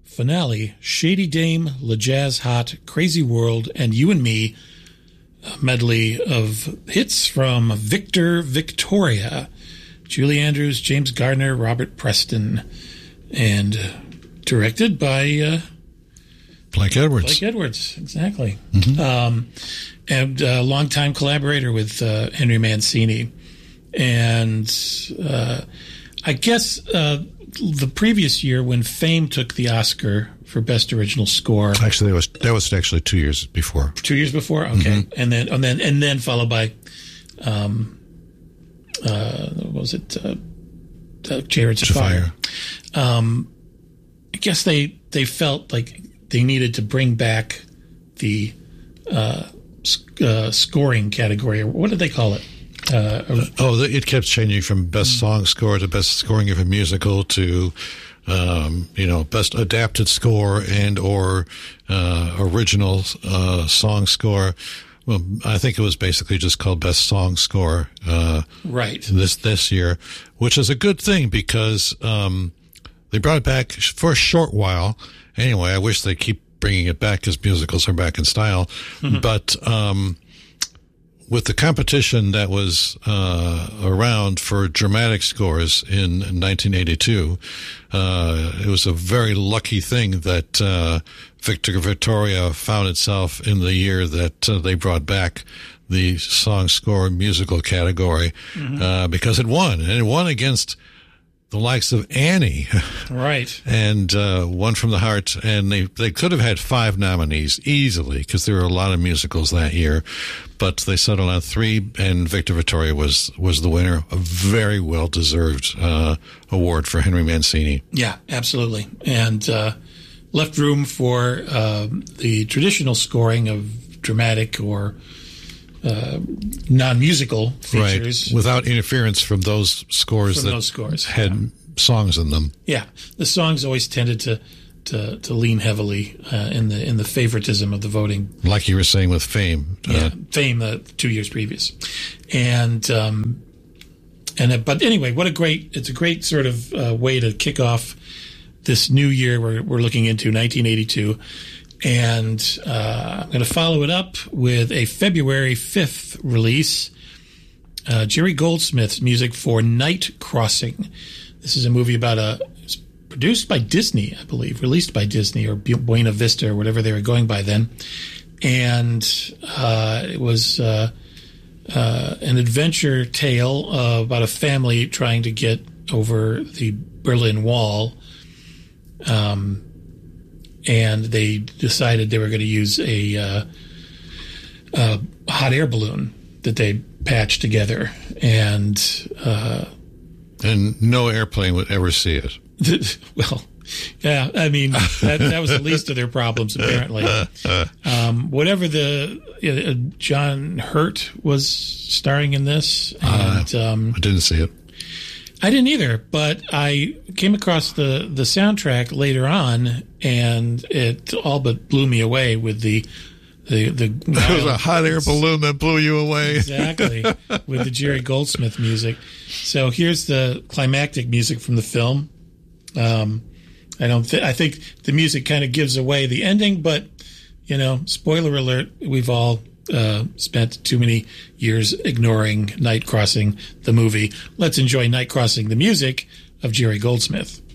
finale, Shady Dame, La Jazz Hot, Crazy World, and You and Me, a medley of hits from Victor Victoria, Julie Andrews, James Gardner, Robert Preston, and directed by Blake Edwards. Blake Edwards, exactly. And a longtime collaborator with Henry Mancini. And I guess the previous year when Fame took the Oscar for Best Original Score. Actually, that was actually 2 years before. 2 years before, okay, and then followed by, what was it? Chariots of Fire. I guess they felt like they needed to bring back the scoring category. What did they call it? It kept changing from best song score to best scoring of a musical to, best adapted score and or original song score. Well, I think it was basically just called best song score. Right. This year, which is a good thing because they brought it back for a short while. Anyway, I wish they keep bringing it back because musicals are back in style. But with the competition that was around for dramatic scores in 1982, it was a very lucky thing that Victor Victoria found itself in the year that they brought back the song score musical category because it won. And it won against the likes of Annie. Right. And One from the Heart. And they could have had 5 nominees easily because there were a lot of musicals that year. But they settled on 3, and Victor Victoria was the winner. A very well-deserved award for Henry Mancini. Yeah, absolutely. And left room for the traditional scoring of dramatic or non-musical features. Right, without interference from those scores had songs in them. Yeah, the songs always tended to lean heavily in the favoritism of the voting. Like you were saying with Fame. Fame 2 years previous. But anyway, it's a great sort of way to kick off this new year we're looking into, 1982. And I'm going to follow it up with a February 5th release, Jerry Goldsmith's music for Night Crossing. This is a movie it's produced by Disney, I believe, released by Disney or Buena Vista or whatever they were going by then. And it was an adventure tale about a family trying to get over the Berlin Wall. And they decided they were going to use a hot air balloon that they patched together. And no airplane would ever see it. Well, yeah, I mean, that was the least of their problems, apparently. Whatever John Hurt was starring in this. And, I didn't see it. I didn't either, but I came across the soundtrack later on, and it all but blew me away with the It was a hot air balloon that blew you away. Exactly, with the Jerry Goldsmith music. So here's the climactic music from the film. I think the music kind of gives away the ending, but spoiler alert, we've all spent too many years ignoring Night Crossing, the movie. Let's enjoy Night Crossing, the music of Jerry Goldsmith.